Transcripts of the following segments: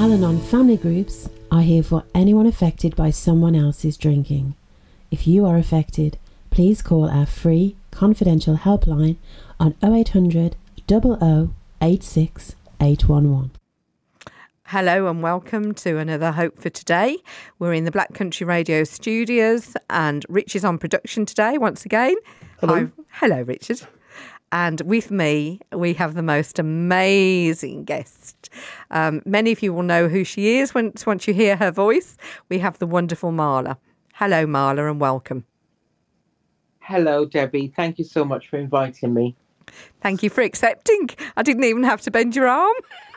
Al-Anon family groups are here for anyone affected by someone else's drinking. If you are affected, please call our free confidential helpline on 0800 00 86 811. Hello and welcome to another Hope for Today. We're in the Black Country Radio studios and Rich is on production today once again. Hello. Hello, Richard. And with me, we have the most amazing guest. Many of you will know who she is once you hear her voice. We have the wonderful Marla. Hello, Marla, and welcome. Hello, Debbie. Thank you so much for inviting me. Thank you for accepting. I didn't even have to bend your arm.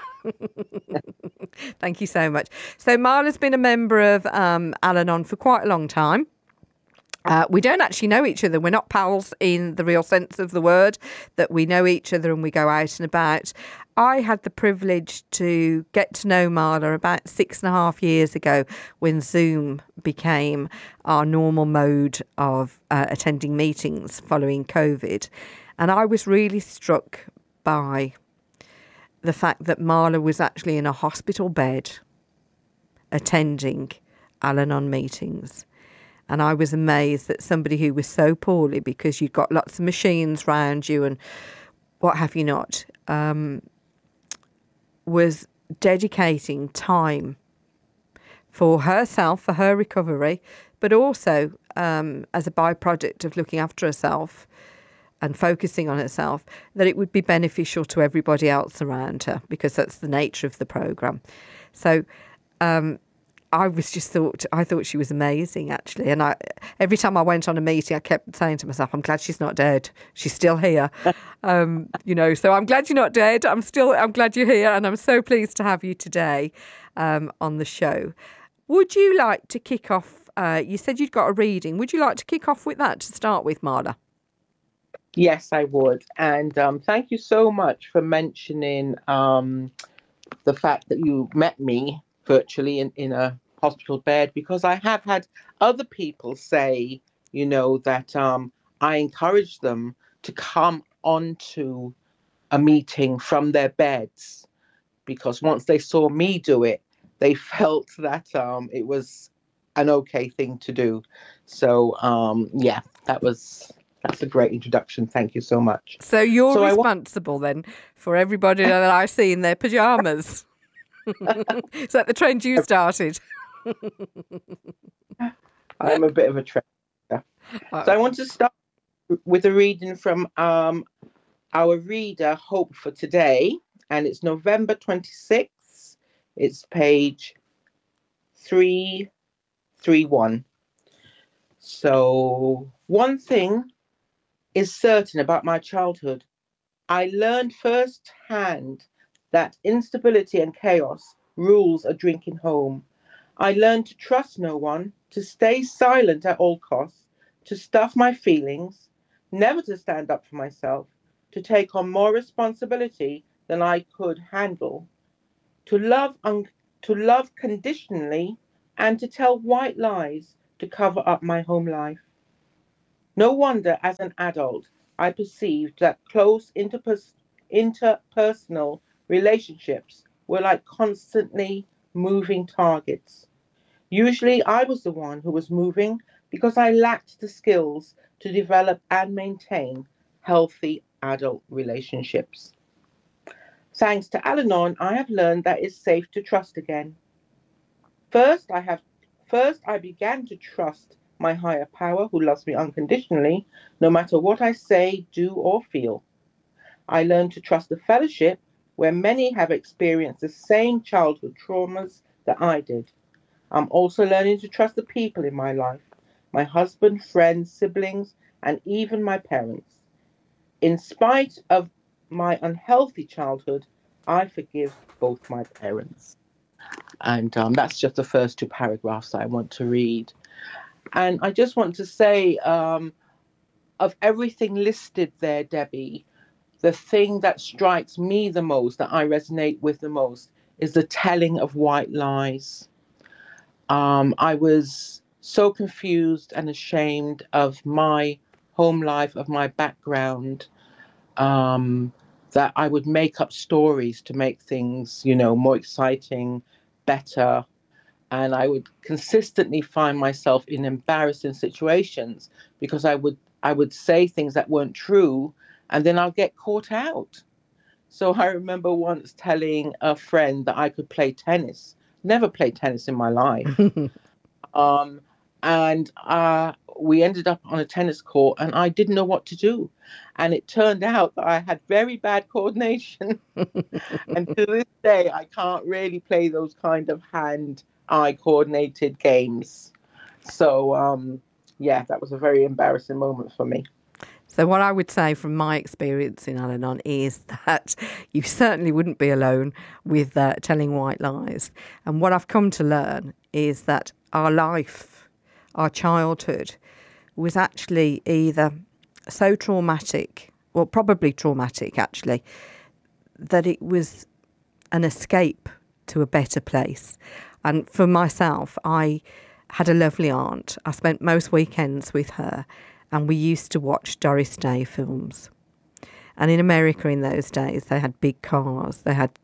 Thank you so much. So Marla's been a member of Al-Anon for quite a long time. We don't actually know each other. We're not pals in the real sense of the word, that we know each other and we go out and about. I had the privilege to get to know Marla about 6.5 years ago when Zoom became our normal mode of attending meetings following COVID. And I was really struck by the fact that Marla was actually in a hospital bed attending Al-Anon meetings. And I was amazed that somebody who was so poorly, because you've got lots of machines around you and what have you not, was dedicating time for herself, for her recovery, but also as a byproduct of looking after herself and focusing on herself, that it would be beneficial to everybody else around her, because that's the nature of the programme. So I thought she was amazing, actually. And every time I went on a meeting, I kept saying to myself, I'm glad she's not dead. She's still here. So I'm glad you're not dead. I'm glad you're here. And I'm so pleased to have you today on the show. Would you like to kick off? You said you'd got a reading. Would you like to kick off with that to start with, Marla? Yes, I would. And thank you so much for mentioning the fact that you met me virtually in a hospital bed, because I have had other people say, that I encouraged them to come onto a meeting from their beds, because once they saw me do it, they felt that it was an okay thing to do. So, that's a great introduction. Thank you so much. So you're responsible then for everybody that I see in their pajamas. Is that the trend you started? I'm a bit of a trend. So I want to start with a reading from our reader, Hope for Today, and it's November 26th. It's page 331. So, one thing is certain about my childhood. I learned firsthand that instability and chaos rules a drinking home. I learned to trust no one, to stay silent at all costs, to stuff my feelings, never to stand up for myself, to take on more responsibility than I could handle, to love conditionally, and to tell white lies to cover up my home life. No wonder, as an adult, I perceived that close interpersonal relationships were like constantly moving targets. Usually I was the one who was moving because I lacked the skills to develop and maintain healthy adult relationships. Thanks to Al-Anon, I have learned that it's safe to trust again. First, I began to trust my higher power, who loves me unconditionally, no matter what I say, do, or feel. I learned to trust the fellowship, where many have experienced the same childhood traumas that I did. I'm also learning to trust the people in my life, my husband, friends, siblings, and even my parents. In spite of my unhealthy childhood, I forgive both my parents. And that's just the first two paragraphs that I want to read. And I just want to say, of everything listed there, Debbie, the thing that strikes me the most, that I resonate with the most, is the telling of white lies. I was so confused and ashamed of my home life, of my background, that I would make up stories to make things, more exciting better, and I would consistently find myself in embarrassing situations because I would say things that weren't true, and then I'll get caught out. So I remember once telling a friend that I could play tennis. Never played tennis in my life. Um, and we ended up on a tennis court, and I didn't know what to do. And it turned out that I had very bad coordination. And to this day, I can't really play those kind of hand-eye coordinated games. So, yeah, that was a very embarrassing moment for me. So what I would say from my experience in Al-Anon is that you certainly wouldn't be alone with telling white lies. And what I've come to learn is that our life, our childhood, was actually either so traumatic, well, probably traumatic actually, that it was an escape to a better place. And for myself, I had a lovely aunt. I spent most weekends with her, and we used to watch Doris Day films. And in America in those days, they had big cars. They had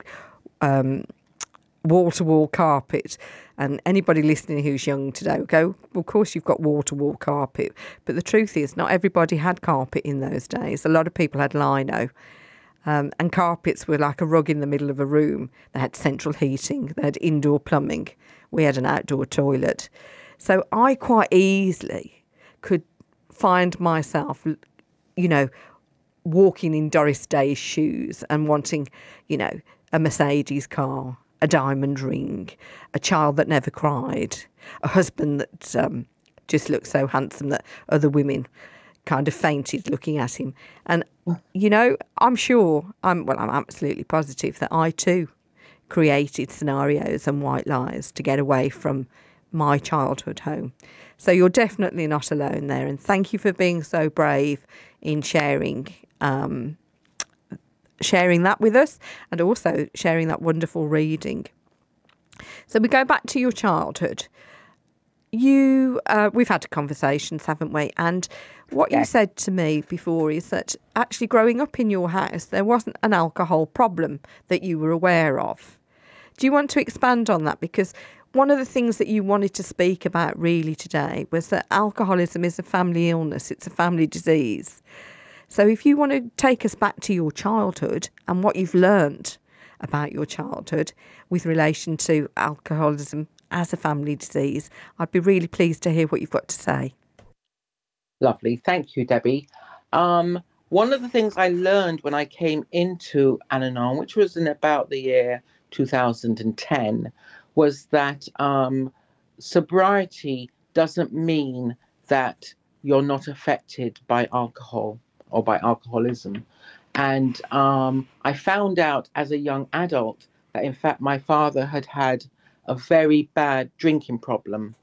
wall-to-wall carpet. And anybody listening who's young today will go, well, of course you've got wall-to-wall carpet. But the truth is, not everybody had carpet in those days. A lot of people had lino. And carpets were like a rug in the middle of a room. They had central heating. They had indoor plumbing. We had an outdoor toilet. So I quite easily could find myself, you know, walking in Doris Day's shoes and wanting, you know, a Mercedes car, a diamond ring, a child that never cried, a husband that just looked so handsome that other women kind of fainted looking at him. And, you know, I'm absolutely positive that I too created scenarios and white lies to get away from my childhood home. So you're definitely not alone there. And thank you for being so brave in sharing that with us, and also sharing that wonderful reading. So we go back to your childhood. We've had conversations, haven't we? And what you said to me before is that actually growing up in your house, there wasn't an alcohol problem that you were aware of. Do you want to expand on that? Because one of the things that you wanted to speak about really today was that alcoholism is a family illness. It's a family disease. So if you want to take us back to your childhood and what you've learned about your childhood with relation to alcoholism as a family disease, I'd be really pleased to hear what you've got to say. Lovely. Thank you, Debbie. One of the things I learned when I came into Al-Anon, which was in about the year 2010, was that sobriety doesn't mean that you're not affected by alcohol or by alcoholism. And I found out as a young adult that, in fact, my father had a very bad drinking problem.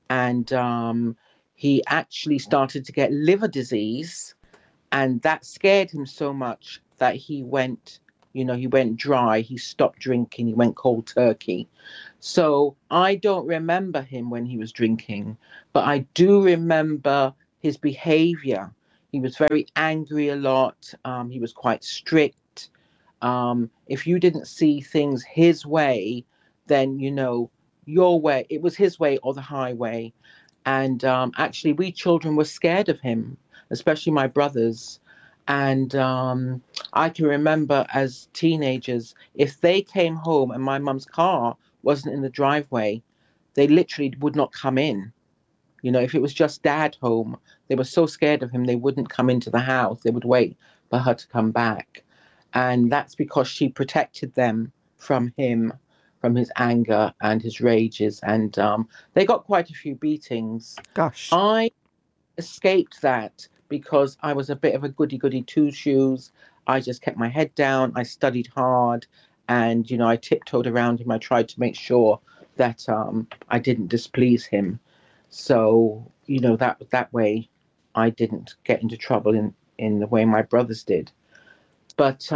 And he actually started to get liver disease. And that scared him so much that he went dry. He stopped drinking. He went cold turkey. So I don't remember him when he was drinking, but I do remember his behavior. He was very angry a lot. He was quite strict. If you didn't see things his way, then, your way, it was his way or the highway. And actually, we children were scared of him, especially my brothers. And I can remember as teenagers, if they came home and my mum's car wasn't in the driveway, they literally would not come in. If it was just dad home, they were so scared of him, they wouldn't come into the house. They would wait for her to come back. And that's because she protected them from him, from his anger and his rages. And they got quite a few beatings. Gosh. I escaped that because I was a bit of a goody-goody two-shoes. I just kept my head down. I studied hard. And, I tiptoed around him. I tried to make sure that I didn't displease him. So, that way I didn't get into trouble in the way my brothers did. But,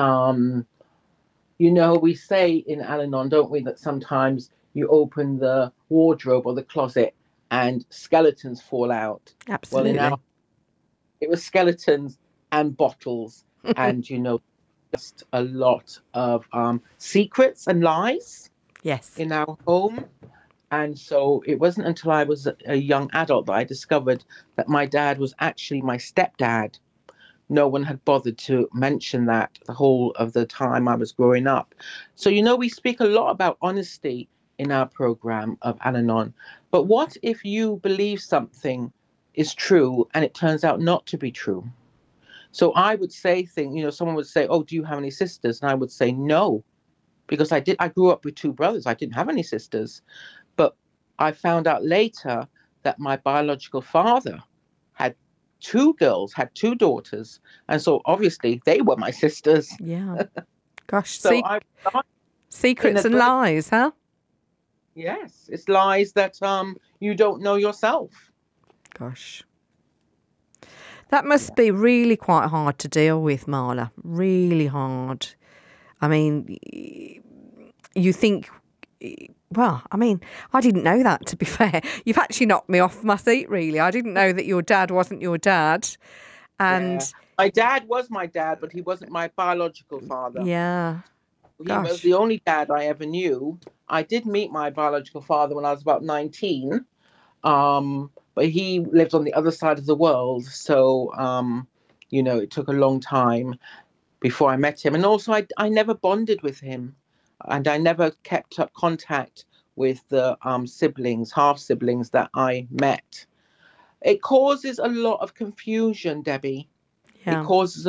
we say in Al-Anon, don't we, that sometimes you open the wardrobe or the closet and skeletons fall out. Absolutely. Well, it was skeletons and bottles and, just a lot of secrets and lies. Yes. in our home. And so it wasn't until I was a young adult that I discovered that my dad was actually my stepdad. No one had bothered to mention that the whole of the time I was growing up. So, we speak a lot about honesty in our program of Al Anon. But what if you believe something is true and it turns out not to be true? So I would say things, someone would say, "Oh, do you have any sisters?" And I would say no, because I grew up with two brothers. I didn't have any sisters. But I found out later that my biological father had two girls, had two daughters. And so obviously they were my sisters. Yeah. Gosh, So I secrets and lies, huh? Yes, it's lies that you don't know yourself. Gosh. That must be really quite hard to deal with, Marla. Really hard. I mean, you think, well, I mean, I didn't know that, to be fair. You've actually knocked me off my seat, really. I didn't know that your dad wasn't your dad. And my dad was my dad, but he wasn't my biological father. Yeah. He was the only dad I ever knew. I did meet my biological father when I was about 19. But he lived on the other side of the world. So, it took a long time before I met him. And also, I never bonded with him. And I never kept up contact with the siblings, half siblings that I met. It causes a lot of confusion, Debbie. Yeah. It causes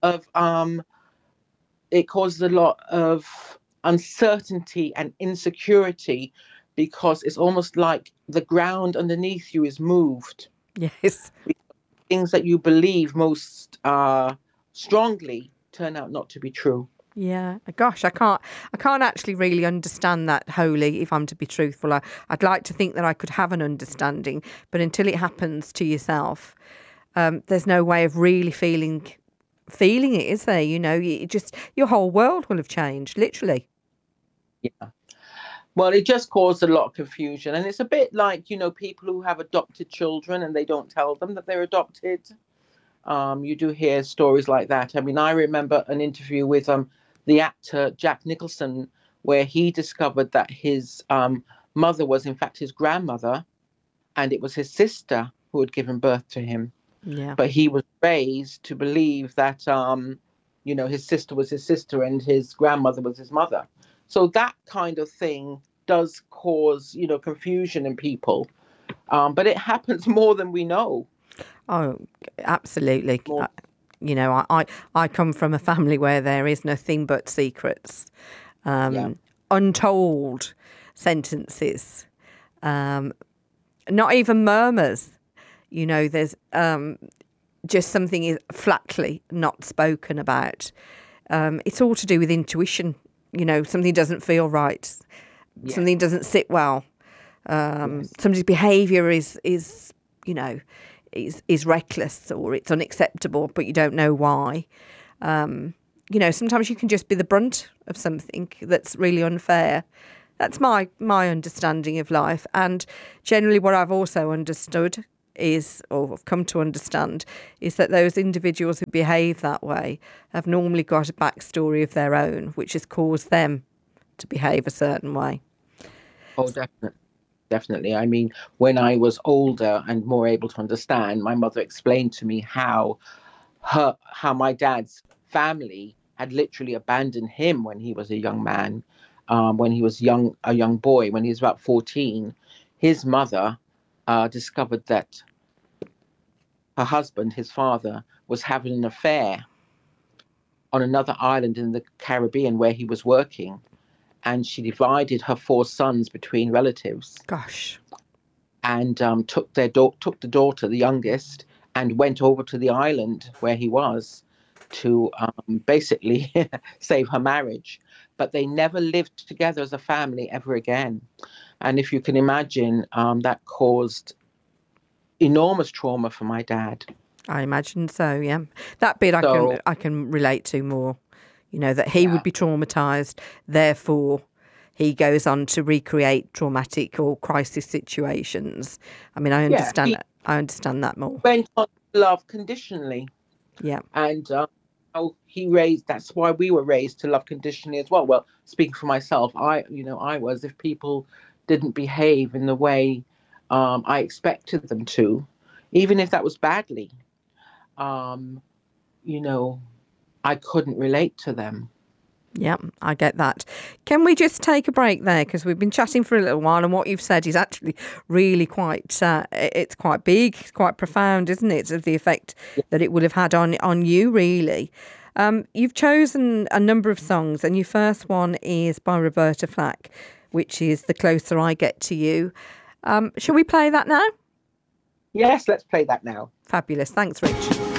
a lot of uncertainty and insecurity, because it's almost like the ground underneath you is moved. Yes. Things that you believe most strongly turn out not to be true. Yeah. Gosh, I can't actually really understand that wholly, if I'm to be truthful. I'd like to think that I could have an understanding, but until it happens to yourself, there's no way of really feeling it, is there? Your whole world will have changed, literally. Yeah. Well, it just caused a lot of confusion. And it's a bit like, people who have adopted children and they don't tell them that they're adopted. You do hear stories like that. I mean, I remember an interview with the actor Jack Nicholson, where he discovered that his mother was in fact his grandmother, and it was his sister who had given birth to him. Yeah. But he was raised to believe that, his sister was his sister and his grandmother was his mother. So that kind of thing does cause, confusion in people. But it happens more than we know. Oh, absolutely. I come from a family where there is nothing but secrets, untold sentences, not even murmurs. There's just something is flatly not spoken about. It's all to do with intuition. Something doesn't feel right. Yeah. Something doesn't sit well. Somebody's behaviour is reckless, or it's unacceptable, but you don't know why. Sometimes you can just be the brunt of something that's really unfair. That's my understanding of life. And generally what I've also understood is, or have come to understand, is that those individuals who behave that way have normally got a backstory of their own, which has caused them to behave a certain way. Oh, definitely. I mean, when I was older and more able to understand, my mother explained to me how my dad's family had literally abandoned him when he was a young man, when he was a young boy, when he was about 14. His mother discovered that her husband, his father, was having an affair on another island in the Caribbean where he was working. And she divided her 4 sons between relatives. Gosh. And took the daughter, the youngest, and went over to the island where he was to basically save her marriage. But they never lived together as a family ever again. And if you can imagine, that caused enormous trauma for my dad. I imagine so, yeah. That bit I can relate to more. That he would be traumatised, therefore he goes on to recreate traumatic or crisis situations. I mean, I understand that. I understand that more. Went on to love conditionally. Yeah. And how he raised. That's why we were raised to love conditionally as well. Well, speaking for myself, I was. If people didn't behave in the way I expected them to, even if that was badly, um, you know, I couldn't relate to them. Yeah, I get that. Can we just take a break there? Because we've been chatting for a little while, and what you've said is actually really quite, it's quite big, it's quite profound, isn't it? Of the effect that it would have had on you, really. You've chosen a number of songs, and your first one is by Roberta Flack, which is The Closer I Get to You. Shall we play that now? Yes, let's play that now. Fabulous. Thanks, Rich.